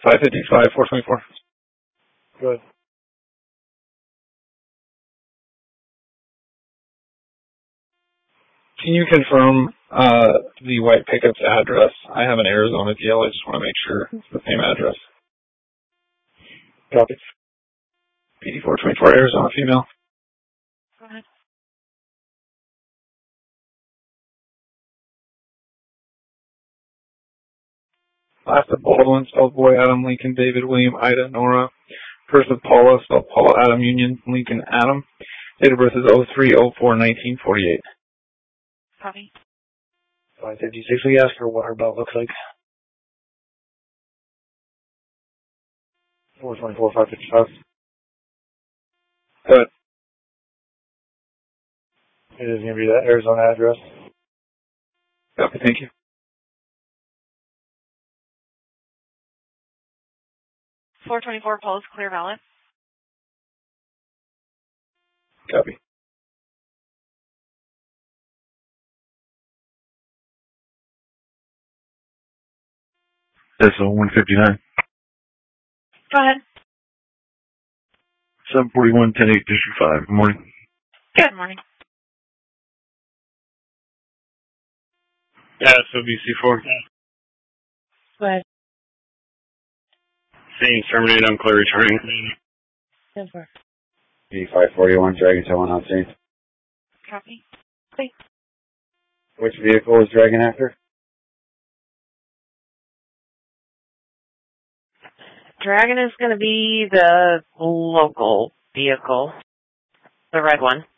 555, 424. Good. Can you confirm the white pickup's address? I have an Arizona deal. I just want to make sure it's the same address. Copy. PD 424, Arizona female. Go ahead. Last of Baldwin, spelled boy, Adam, Lincoln, David, William, Ida, Nora. First of Paula, spelled Paula, Adam, Union, Lincoln, Adam. Date of birth is 03/04/1948. Copy. 556. We ask her what her belt looks like. 424, 555. Good. It is going to be that Arizona address. Copy, thank you. $424 Pulse, clear valid. Copy. That's 159. Go ahead. 741, 10-8, District 5. Good morning. Good morning. Yeah, so BC4. Go ahead. Scenes terminated, I'm clear returning. 10-4. B541, Dragon Tail on scene. Copy. Please. Which vehicle is Dragon after? Dragon is going to be the local vehicle, the red one.